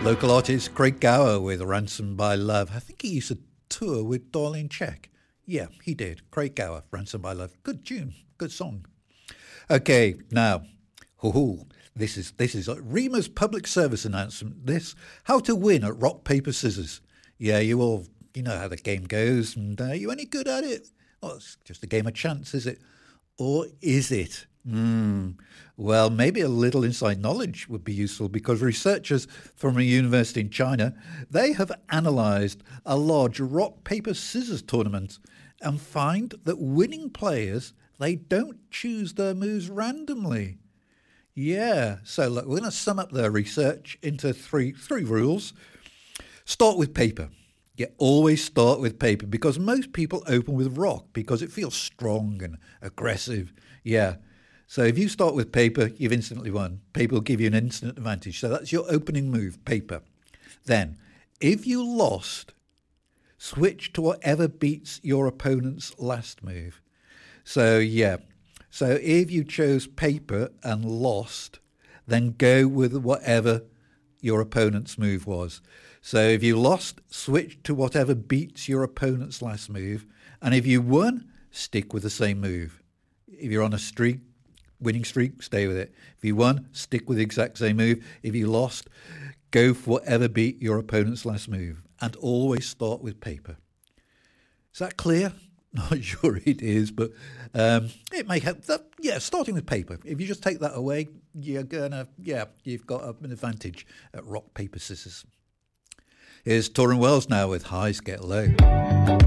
Local artist Craig Gower with Ransomed by Love. I think he used to tour with Darlene Check. Yeah, he did. Craig Gower, Ransomed by Love. Good tune, good song. Okay, now, this is Rima's public service announcement. This, how to win at rock, paper, scissors. Yeah, you know how the game goes, and are you any good at it? Oh, it's just a game of chance, is it? Or is it? Well, maybe a little inside knowledge would be useful, because researchers from a university in China, they have analysed a large rock, paper, scissors tournament and find that winning players, they don't choose their moves randomly. Yeah, so look, we're going to sum up their research into three rules. Start with paper. Yeah, always start with paper, because most people open with rock because it feels strong and aggressive. Yeah. So if you start with paper, you've instantly won. Paper will give you an instant advantage. So that's your opening move, paper. Then, if you lost, switch to whatever beats your opponent's last move. So, yeah. So if you chose paper and lost, then go with whatever your opponent's move was. So if you lost, switch to whatever beats your opponent's last move. And if you won, stick with the same move. If you're on a winning streak, stay with it. If you won, stick with the exact same move. If you lost, go for whatever beat your opponent's last move. And always start with paper. Is that clear? Not sure it is, but it may help. Starting with paper. If you just take that away, you've got an advantage at rock, paper, scissors. Here's Torrin Wells now with Highs Get Low.